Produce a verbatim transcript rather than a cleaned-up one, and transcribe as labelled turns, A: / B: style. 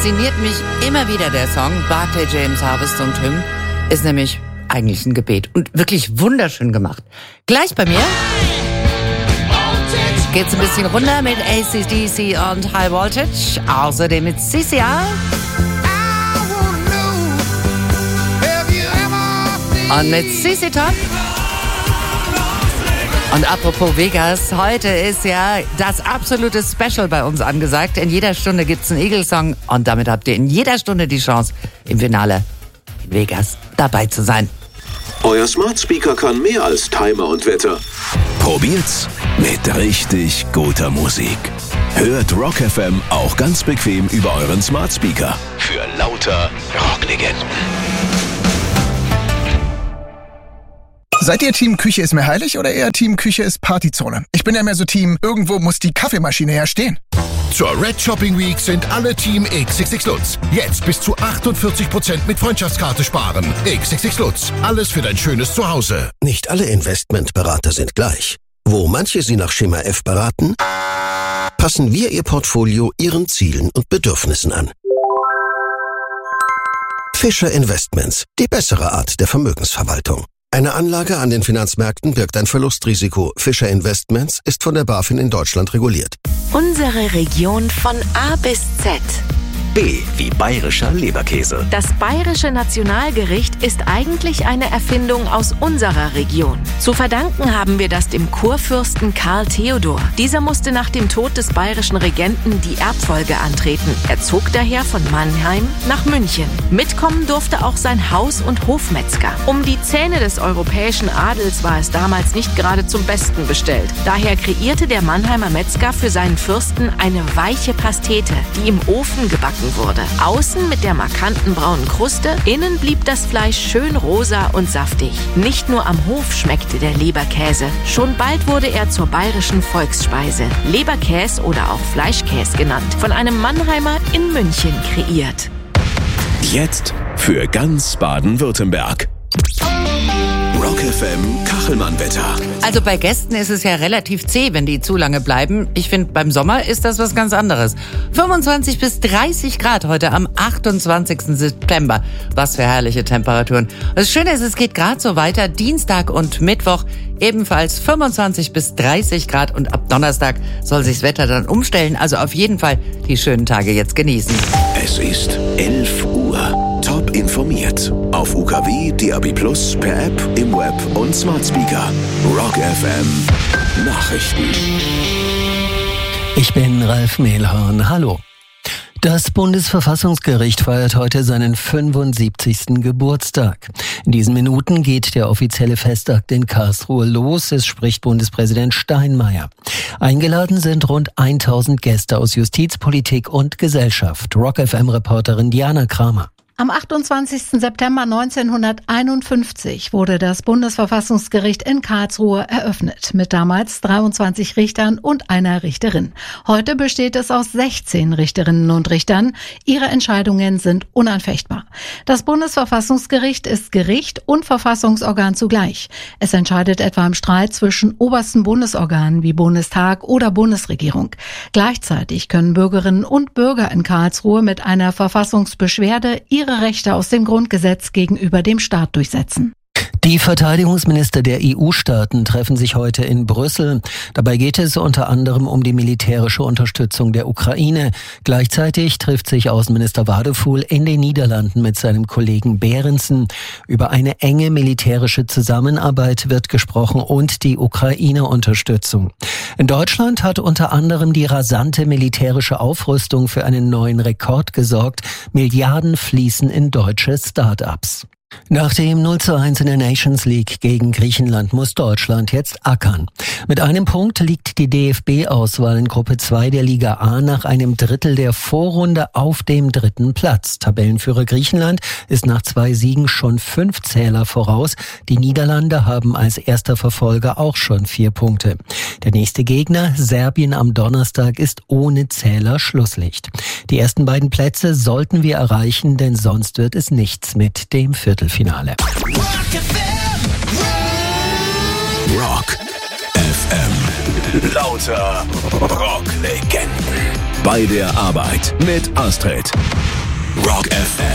A: fasziniert mich immer wieder der Song Barclay James Harvest und Hymn. Ist nämlich eigentlich ein Gebet und wirklich wunderschön gemacht. Gleich bei mir geht's ein bisschen runter mit A C D C und High Voltage. Außerdem mit C C R. Und mit C C Top. Und apropos Vegas, heute ist ja das absolute Special bei uns angesagt. In jeder Stunde gibt's einen Eagle-Song und damit habt ihr in jeder Stunde die Chance, im Finale in Vegas dabei zu sein.
B: Euer Smart Speaker kann mehr als Timer und Wetter.
C: Probiert's mit richtig guter Musik. Hört Rock F M auch ganz bequem über euren Smart Speaker. Für lauter Rocklegenden.
D: Seid ihr Team Küche ist mir heilig oder eher Team Küche ist Partyzone? Ich bin ja mehr so Team, irgendwo muss die Kaffeemaschine ja stehen.
E: Zur Red Shopping Week sind alle Team X X X Lutz. Jetzt bis zu achtundvierzig Prozent mit Freundschaftskarte sparen. X X X Lutz. Alles für dein schönes Zuhause.
F: Nicht alle Investmentberater sind gleich. Wo manche Sie nach Schema F beraten, passen wir Ihr Portfolio Ihren Zielen und Bedürfnissen an. Fischer Investments. Die bessere Art der Vermögensverwaltung. Eine Anlage an den Finanzmärkten birgt ein Verlustrisiko. Fischer Investments ist von der BaFin in Deutschland reguliert.
G: Unsere Region von A bis Z.
C: B wie bayerischer Leberkäse.
G: Das bayerische Nationalgericht ist eigentlich eine Erfindung aus unserer Region. Zu verdanken haben wir das dem Kurfürsten Karl Theodor. Dieser musste nach dem Tod des bayerischen Regenten die Erbfolge antreten. Er zog daher von Mannheim nach München. Mitkommen durfte auch sein Haus- und Hofmetzger. Um die Zähne des europäischen Adels war es damals nicht gerade zum Besten bestellt. Daher kreierte der Mannheimer Metzger für seinen Fürsten eine weiche Pastete, die im Ofen gebacken wurde. Außen mit der markanten braunen Kruste, innen blieb das Fleisch schön rosa und saftig. Nicht nur am Hof schmeckte der Leberkäse, schon bald wurde er zur bayerischen Volksspeise. Leberkäse oder auch Fleischkäse genannt, von einem Mannheimer in München kreiert.
C: Jetzt für ganz Baden-Württemberg. Rock F M Kachelmann-Wetter.
A: Also bei Gästen ist es ja relativ zäh, wenn die zu lange bleiben. Ich finde, beim Sommer ist das was ganz anderes. fünfundzwanzig bis dreißig Grad heute am achtundzwanzigsten September. Was für herrliche Temperaturen. Das Schöne ist, es geht gerade so weiter. Dienstag und Mittwoch ebenfalls fünfundzwanzig bis dreißig Grad. Und ab Donnerstag soll sich das Wetter dann umstellen. Also auf jeden Fall die schönen Tage jetzt genießen.
C: Es ist elf Uhr. Top informiert. Auf U K W, D A B Plus, per App, im Web und Smart Speaker. Rock F M Nachrichten.
H: Ich bin Ralf Mehlhorn. Hallo. Das Bundesverfassungsgericht feiert heute seinen fünfundsiebzigsten Geburtstag. In diesen Minuten geht der offizielle Festakt in Karlsruhe los. Es spricht Bundespräsident Steinmeier. Eingeladen sind rund tausend Gäste aus Justiz, Politik und Gesellschaft. Rock F M-Reporterin Diana Kramer.
I: Am achtundzwanzigsten September neunzehnhunderteinundfünfzig wurde das Bundesverfassungsgericht in Karlsruhe eröffnet, mit damals dreiundzwanzig Richtern und einer Richterin. Heute besteht es aus sechzehn Richterinnen und Richtern. Ihre Entscheidungen sind unanfechtbar. Das Bundesverfassungsgericht ist Gericht und Verfassungsorgan zugleich. Es entscheidet etwa im Streit zwischen obersten Bundesorganen wie Bundestag oder Bundesregierung. Gleichzeitig können Bürgerinnen und Bürger in Karlsruhe mit einer Verfassungsbeschwerde ihre Rechte aus dem Grundgesetz gegenüber dem Staat durchsetzen.
H: Die Verteidigungsminister der E U-Staaten treffen sich heute in Brüssel. Dabei geht es unter anderem um die militärische Unterstützung der Ukraine. Gleichzeitig trifft sich Außenminister Wadefuhl in den Niederlanden mit seinem Kollegen Berendsen. Über eine enge militärische Zusammenarbeit wird gesprochen und die Ukraine-Unterstützung. In Deutschland hat unter anderem die rasante militärische Aufrüstung für einen neuen Rekord gesorgt. Milliarden fließen in deutsche Start-ups. Nach dem null zu eins in der Nations League gegen Griechenland muss Deutschland jetzt ackern. Mit einem Punkt liegt die D F B-Auswahl in Gruppe zwei der Liga A nach einem Drittel der Vorrunde auf dem dritten Platz. Tabellenführer Griechenland ist nach zwei Siegen schon fünf Zähler voraus. Die Niederlande haben als erster Verfolger auch schon vier Punkte. Der nächste Gegner, Serbien am Donnerstag, ist ohne Zähler Schlusslicht. Die ersten beiden Plätze sollten wir erreichen, denn sonst wird es nichts mit dem Viertelfinale. Rock
C: Rock F M. Lauter Rocklegenden. Bei der Arbeit mit Astrid. Rock F M.